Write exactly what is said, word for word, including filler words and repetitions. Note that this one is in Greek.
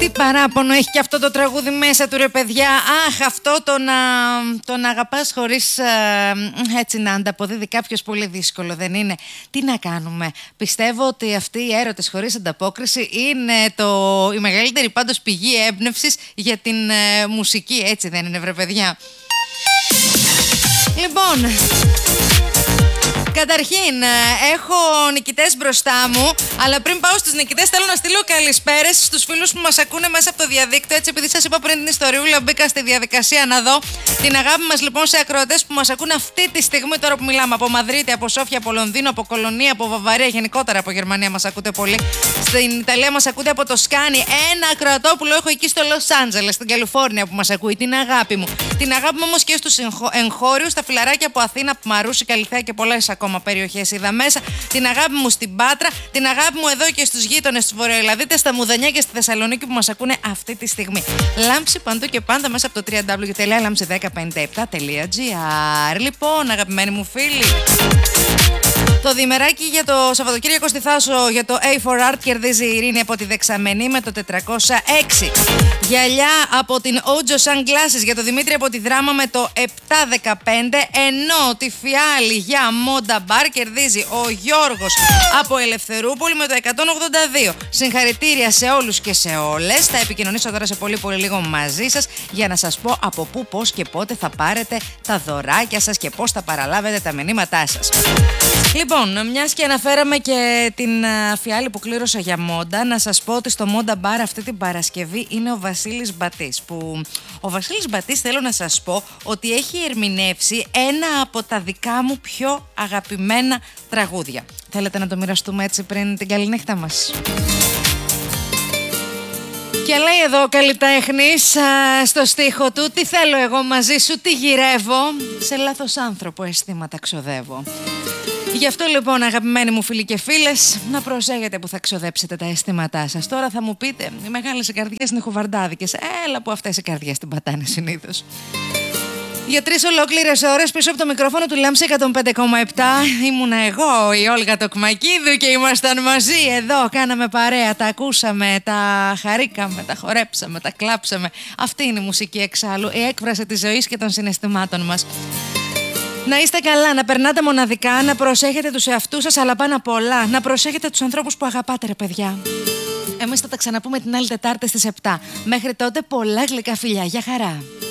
Τι παράπονο έχει και αυτό το τραγούδι μέσα του, ρε παιδιά. Αχ, αυτό το να, το να αγαπάς χωρίς ε, έτσι να ανταποδίδει κάποιος, πολύ δύσκολο, δεν είναι? Τι να κάνουμε. Πιστεύω ότι αυτοί οι έρωτες χωρίς ανταπόκριση είναι το, η μεγαλύτερη πάντως πηγή έμπνευσης για την ε, μουσική, έτσι δεν είναι, βρε παιδιά? Λοιπόν, καταρχήν, έχω νικητές μπροστά μου, αλλά πριν πάω στους νικητές θέλω να στείλω καλησπέρες στους φίλους που μας ακούνε μέσα από το διαδίκτυο. Έτσι, επειδή σας είπα πριν την ιστοριούλα, μπήκα στη διαδικασία να δω την αγάπη μας λοιπόν σε ακροατές που μας ακούνε αυτή τη στιγμή, τώρα που μιλάμε, από Μαδρίτη, από Σόφια, από Λονδίνο, από Κολονία, από Βαβαρία, γενικότερα από Γερμανία μας ακούτε πολύ. Στην Ιταλία μας ακούτε από το Σκάνι. Ένα ακροατόπουλο έχω εκεί στο Λος Άντζελες, στην Καλιφόρνια, που μας ακούει. Την αγάπη μου. Την αγάπη μου όμως και στους εγχώριους, στα φιλαράκια από Αθήνα, από Μαρούσι, Καλυθέα και πολλές ακόμα περιοχές είδα μέσα. Την αγάπη μου στην Πάτρα. Την αγάπη μου εδώ και στους γείτονες, στους Βορειοελλαδίτες, στα Μουδανιά και στη Θεσσαλονίκη που μας ακούνε αυτή τη στιγμή. Λάμψη παντού και πάντα μέσα από το double-u double-u double-u τελεία λάμψη δέκα πενήντα επτά τελεία τζι άρ. Λοιπόν, αγαπημένοι μου φίλοι, το διημεράκι για το Σαββατοκύριακο στη Θάσο για το έι φορ Art κερδίζει η Ειρήνη από τη Δεξαμενή με το τετρακόσια έξι. Γυαλιά από την Ojo Sunglasses για το Δημήτρη από τη Δράμα με το επτακόσια δεκαπέντε. Ενώ τη Φιάλη για Monda Bar κερδίζει ο Γιώργος από Ελευθερούπολη με το εκατόν ογδόντα δύο. Συγχαρητήρια σε όλους και σε όλες. Θα επικοινωνήσω τώρα σε πολύ πολύ λίγο μαζί σας για να σας πω από πού, πώς και πότε θα πάρετε τα δωράκια σας και πώς θα παραλάβετε τα μηνύματά σας. Λοιπόν, μιας και αναφέραμε και την Φιάλη που κλήρωσα για Μόντα, να σας πω ότι στο Monda Bar αυτή την Παρασκευή είναι ο Βασίλης Μπατής. Που ο Βασίλης Μπατής, θέλω να σας πω ότι έχει ερμηνεύσει ένα από τα δικά μου πιο αγαπημένα τραγούδια. Θέλετε να το μοιραστούμε έτσι πριν την καληνύχτα μας? Και λέει εδώ ο καλλιτέχνης στο στίχο του: τι θέλω εγώ μαζί σου, τι γυρεύω, σε λάθος άνθρωπο αισθήματα ξοδεύω. Γι' αυτό λοιπόν, αγαπημένοι μου φίλοι και φίλες, να προσέχετε που θα ξοδέψετε τα αισθήματά σας. Τώρα θα μου πείτε, οι μεγάλες οι καρδιές είναι χουβαρντάδικες. Έλα που αυτές οι καρδιές την πατάνε συνήθως. Για τρεις ολόκληρες ώρες πίσω από το μικρόφωνο του Λάμψη εκατόν πέντε κόμμα επτά ήμουνα εγώ, η Όλγα Τοκμακίδου, και ήμασταν μαζί εδώ. Κάναμε παρέα, τα ακούσαμε, τα χαρήκαμε, τα χορέψαμε, τα κλάψαμε. Αυτή είναι η μουσική εξάλλου, η έκφραση της ζωής και των συναισθημάτων μας. Να είστε καλά, να περνάτε μοναδικά, να προσέχετε τους εαυτούς σας, αλλά πάνω απ' όλα να προσέχετε τους ανθρώπους που αγαπάτε, ρε παιδιά. Εμείς θα τα ξαναπούμε την άλλη Τετάρτη στις επτά. Μέχρι τότε πολλά γλυκά φιλιά, για χαρά.